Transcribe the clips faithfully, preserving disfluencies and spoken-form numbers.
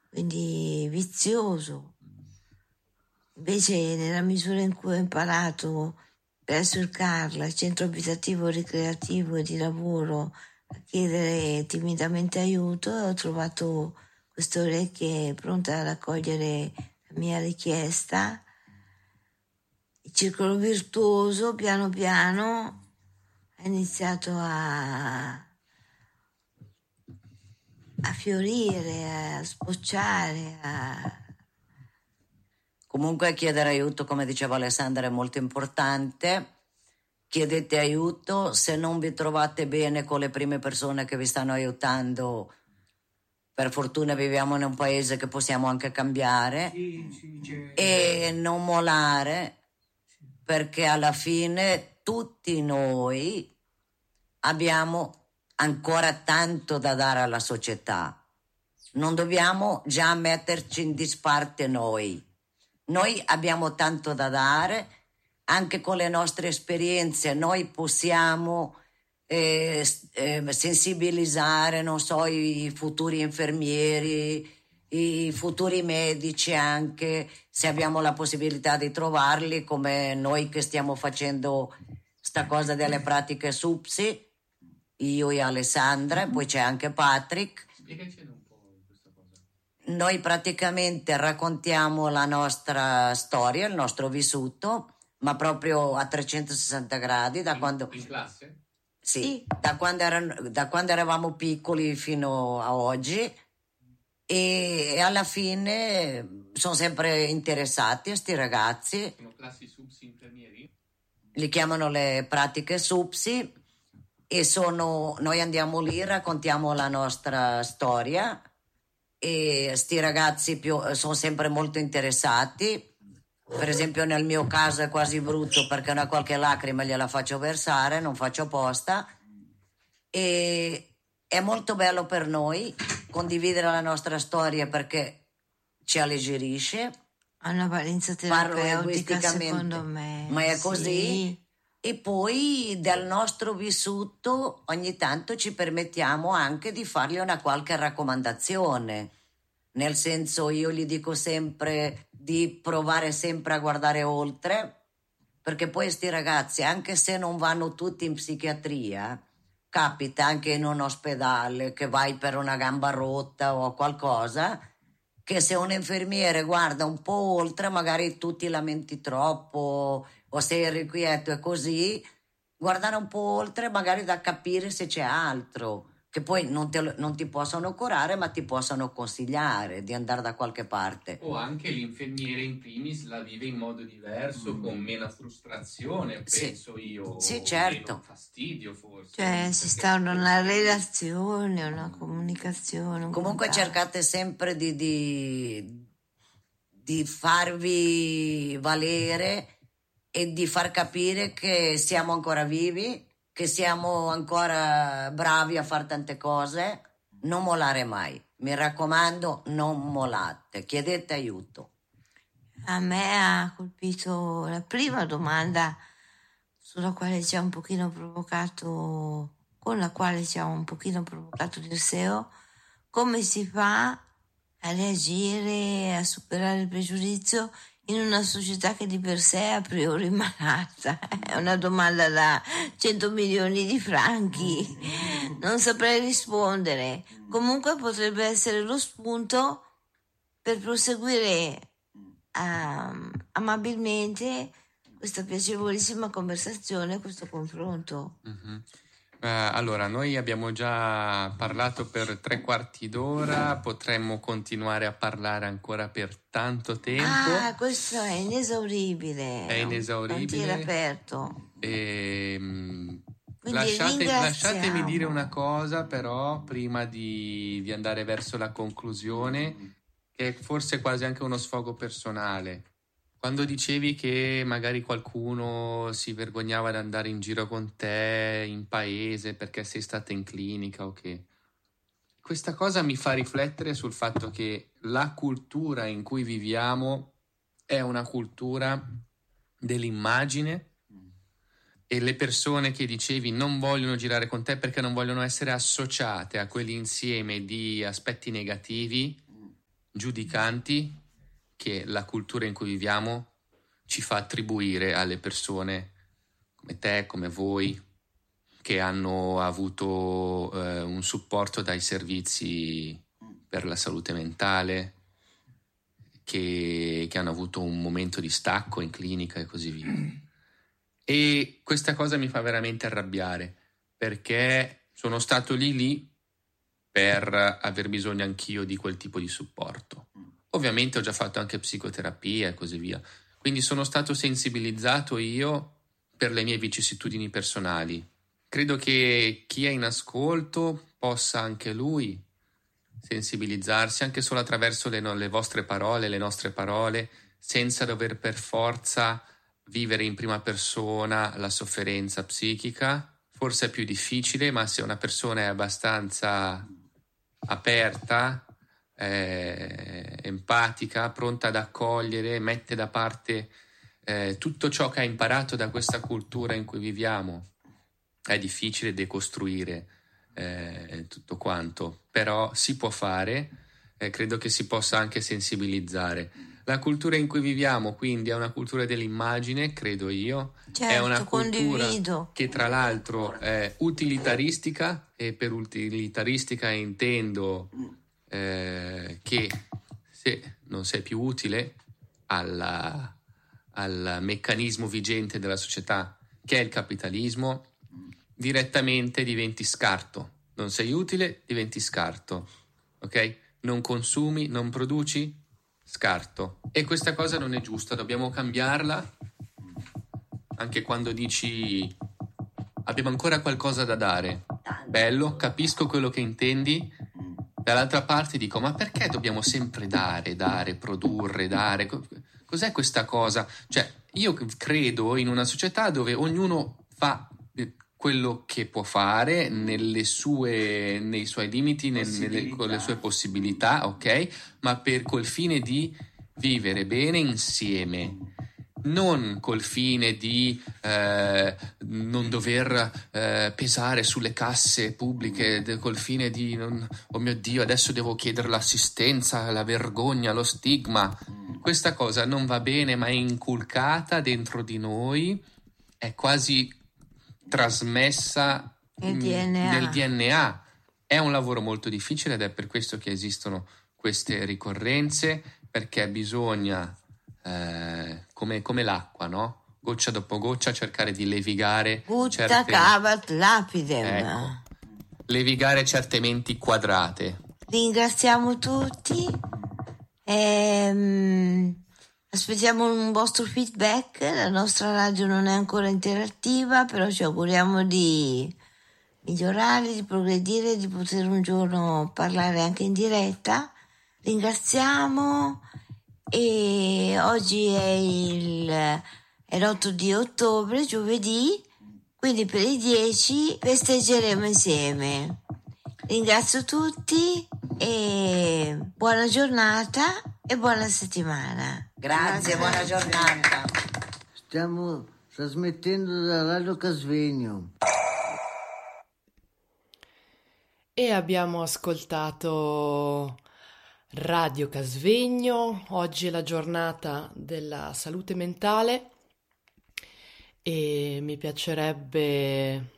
quindi vizioso. Invece nella misura in cui ho imparato presso il Carla, il centro abitativo ricreativo e di lavoro, a chiedere timidamente aiuto, ho trovato queste orecchie pronte ad accogliere la mia richiesta. Il circolo virtuoso piano piano ha iniziato a, a fiorire, a sbocciare, a... Comunque chiedere aiuto, come diceva Alessandra, è molto importante. Chiedete aiuto, se non vi trovate bene con le prime persone che vi stanno aiutando, per fortuna viviamo in un paese che possiamo anche cambiare, Sì, sì, c'è- e non mollare, perché alla fine tutti noi abbiamo ancora tanto da dare alla società. Non dobbiamo già metterci in disparte noi. Noi abbiamo tanto da dare, anche con le nostre esperienze noi possiamo eh, eh, sensibilizzare, non so, i futuri infermieri, i futuri medici anche, se abbiamo la possibilità di trovarli, come noi che stiamo facendo sta cosa delle pratiche SUPSI, io e Alessandra, poi c'è anche Patrick. Spiegaci un po' questa cosa. Noi praticamente raccontiamo la nostra storia, il nostro vissuto, ma proprio a trecentosessanta gradi, da in, quando... in classe? Sì, Sì. Da, quando erano- da quando eravamo piccoli fino a oggi, e, e alla fine sono sempre interessati a sti ragazzi, Sono classi subsi infermieri? li chiamano le pratiche SUPSI, e sono, noi andiamo lì, raccontiamo la nostra storia, e sti ragazzi più, sono sempre molto interessati. Per esempio nel mio caso è quasi brutto perché una qualche lacrima gliela faccio versare, non faccio apposta, e è molto bello per noi condividere la nostra storia perché ci alleggerisce. Ha una valenza Parlo terapeutica, egoisticamente, secondo me. ma è sì. così. E poi del nostro vissuto ogni tanto ci permettiamo anche di fargli una qualche raccomandazione. Nel senso, io gli dico sempre di provare sempre a guardare oltre, perché poi sti ragazzi, anche se non vanno tutti in psichiatria, capita anche in un ospedale che vai per una gamba rotta o qualcosa, che se un infermiere guarda un po' oltre, magari tu ti lamenti troppo o sei irrequieto e così, guardare un po' oltre magari da capire se c'è altro, che poi non, te lo- non ti possono curare, ma ti possono consigliare di andare da qualche parte. O anche l'infermiere in primis la vive in modo diverso, Mm. con meno frustrazione, Sì. penso io, Sì, o certo. meno fastidio forse. Cioè, si perché instaura una forse- relazione, una comunicazione. un Comunque contatto. cercate sempre di, di, di farvi valere e di far capire che siamo ancora vivi, che siamo ancora bravi a fare tante cose. Non mollare mai. Mi raccomando, non mollate. Chiedete aiuto. A me ha colpito la prima domanda sulla quale ci ha un pochino provocato, con la quale ci ha un pochino provocato Dirceo, come si fa a reagire, a superare il pregiudizio in una società che di per sé è a priori malata? È una domanda da cento milioni di franchi. Non saprei rispondere. Comunque potrebbe essere lo spunto per proseguire um, amabilmente questa piacevolissima conversazione, questo confronto. Mhm. Eh, allora, noi abbiamo già parlato per tre quarti d'ora, potremmo continuare a parlare ancora per tanto tempo. Ah, questo è inesauribile. È inesauribile. Un cantiere aperto. E, mm, Quindi lasciate- ringraziamo. lasciatemi dire una cosa però prima di, di andare verso la conclusione, che è forse quasi anche uno sfogo personale. Quando dicevi che magari qualcuno si vergognava di andare in giro con te in paese perché sei stata in clinica o che... Questa cosa mi fa riflettere sul fatto che la cultura in cui viviamo è una cultura dell'immagine, e le persone che dicevi non vogliono girare con te perché non vogliono essere associate a quell'insieme di aspetti negativi giudicanti che la cultura in cui viviamo ci fa attribuire alle persone come te, come voi, che hanno avuto eh, un supporto dai servizi per la salute mentale, che, che hanno avuto un momento di stacco in clinica e così via. E questa cosa mi fa veramente arrabbiare, perché sono stato lì lì per aver bisogno anch'io di quel tipo di supporto. Ovviamente ho già fatto anche psicoterapia e così via, quindi sono stato sensibilizzato io per le mie vicissitudini personali. Credo che chi è in ascolto possa anche lui sensibilizzarsi anche solo attraverso le, no, le vostre parole, le nostre parole, senza dover per forza vivere in prima persona la sofferenza psichica. Forse è più difficile, ma se una persona è abbastanza aperta, eh, empatica, pronta ad accogliere, mette da parte eh, tutto ciò che ha imparato da questa cultura in cui viviamo, è difficile decostruire eh, tutto quanto, però si può fare, eh, credo che si possa anche sensibilizzare. La cultura in cui viviamo quindi è una cultura dell'immagine, credo io, Certo, è una cultura condivido. che tra l'altro è utilitaristica, e per utilitaristica intendo eh, che se non sei più utile alla, al meccanismo vigente della società, che è il capitalismo, direttamente diventi scarto. Non sei utile, diventi scarto, ok? Non consumi, non produci, scarto. E questa cosa non è giusta, dobbiamo cambiarla. Anche quando dici abbiamo ancora qualcosa da dare, bello, capisco quello che intendi. Dall'altra parte dico, ma perché dobbiamo sempre dare, dare, produrre, dare? Cos'è questa cosa? Cioè, io credo in una società dove ognuno fa quello che può fare nelle sue, nei suoi limiti, nel, nelle, con le sue possibilità, ok? Ma per col fine di vivere bene insieme, non col fine di eh, non dover eh, pesare sulle casse pubbliche, de, col fine di non, oh mio Dio, adesso devo chiedere l'assistenza, la vergogna, lo stigma. Questa cosa non va bene, ma è inculcata dentro di noi, è quasi trasmessa Il mh, D N A. nel D N A. È un lavoro molto difficile ed è per questo che esistono queste ricorrenze, perché bisogna eh, come, come l'acqua, no? Goccia dopo goccia cercare di levigare Gutta certe, cavat lapidem. ecco, levigare certe menti quadrate. Ringraziamo tutti. Ehm, aspettiamo un vostro feedback. La nostra radio non è ancora interattiva, però ci auguriamo di migliorare, di progredire, di poter un giorno parlare anche in diretta. Ringraziamo. E oggi è il è l'otto di ottobre, giovedì, quindi per i dieci festeggeremo insieme. Ringrazio tutti e buona giornata e buona settimana. Grazie, buona giornata. Stiamo trasmettendo da Radio Casvegno. E abbiamo ascoltato Radio Casvegno. Oggi è la giornata della salute mentale e mi piacerebbe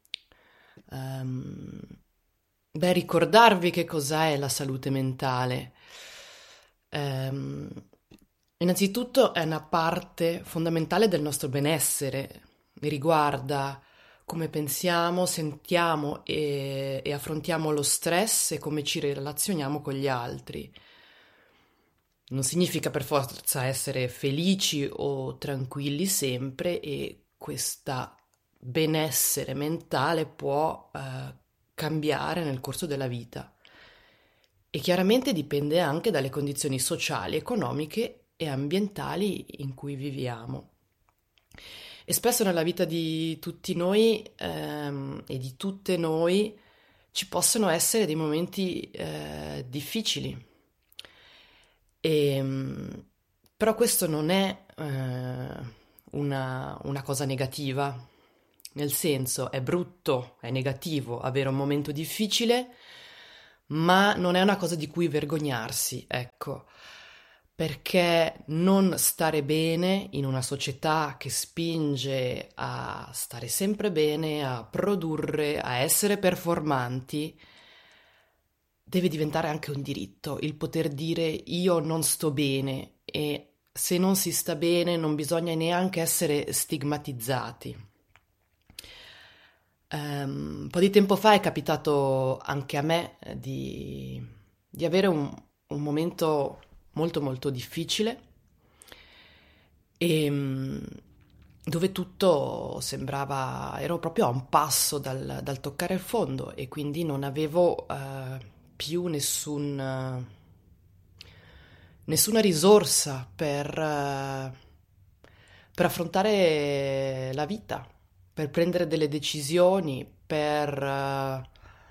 um, beh, ricordarvi che cos'è la salute mentale. Um, innanzitutto è una parte fondamentale del nostro benessere, riguarda come pensiamo, sentiamo e, e affrontiamo lo stress e come ci relazioniamo con gli altri. Non significa per forza essere felici o tranquilli sempre, e questo benessere mentale può eh, cambiare nel corso della vita. E chiaramente dipende anche dalle condizioni sociali, economiche e ambientali in cui viviamo. E spesso nella vita di tutti noi ehm, e di tutte noi ci possono essere dei momenti eh, difficili. E, però questo non è eh, una, una cosa negativa, nel senso è brutto, è negativo avere un momento difficile, ma non è una cosa di cui vergognarsi, ecco, perché non stare bene in una società che spinge a stare sempre bene, a produrre, a essere performanti, deve diventare anche un diritto, il poter dire io non sto bene, e se non si sta bene non bisogna neanche essere stigmatizzati. Um, un po' di tempo fa è capitato anche a me di, di avere un, un momento molto molto difficile, e um, dove tutto sembrava, ero proprio a un passo dal, dal toccare il fondo, e quindi non avevo uh, più nessun, uh, nessuna risorsa per, uh, per affrontare la vita, per prendere delle decisioni, per uh,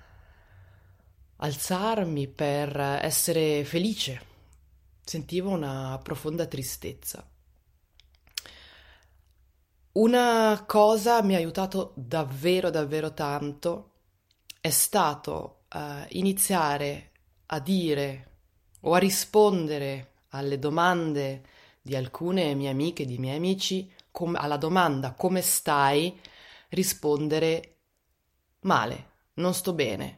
alzarmi, per essere felice. Sentivo una profonda tristezza. Una cosa mi ha aiutato davvero davvero tanto è stato uh, iniziare a dire o a rispondere alle domande di alcune mie amiche, di miei amici, com- alla domanda come stai, rispondere male, non sto bene.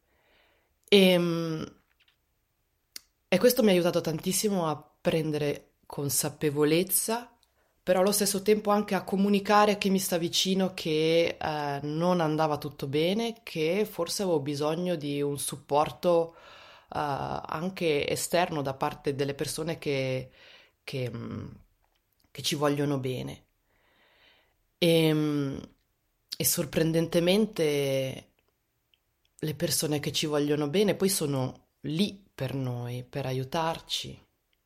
E, e questo mi ha aiutato tantissimo a prendere consapevolezza, però allo stesso tempo anche a comunicare a chi mi sta vicino che eh, non andava tutto bene, che forse avevo bisogno di un supporto eh, anche esterno da parte delle persone che, che, che ci vogliono bene. E, e sorprendentemente le persone che ci vogliono bene poi sono lì per noi, per aiutarci.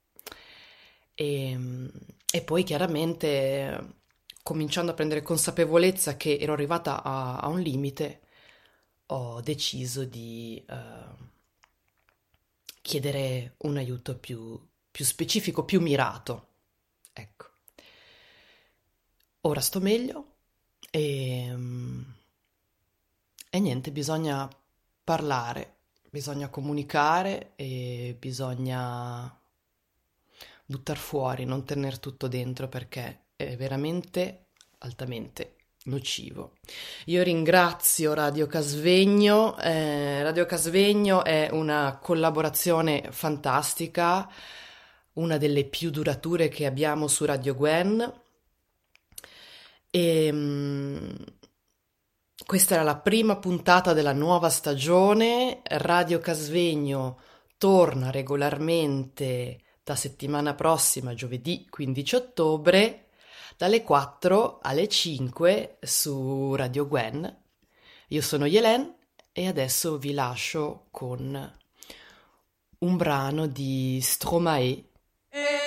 E, e poi chiaramente, cominciando a prendere consapevolezza che ero arrivata a, a un limite, ho deciso di uh, chiedere un aiuto più, più specifico, più mirato. Ecco. Ora sto meglio e, e niente, bisogna parlare, bisogna comunicare e bisogna buttar fuori, non tener tutto dentro, perché è veramente altamente nocivo. Io ringrazio Radio Casvegno. eh, Radio Casvegno è una collaborazione fantastica, una delle più durature che abbiamo su Radio Gwen, e um, questa era la prima puntata della nuova stagione. Radio Casvegno torna regolarmente da settimana prossima, giovedì quindici ottobre, dalle quattro alle cinque su Radio Gwen. Io sono Yelen e adesso vi lascio con un brano di Stromae.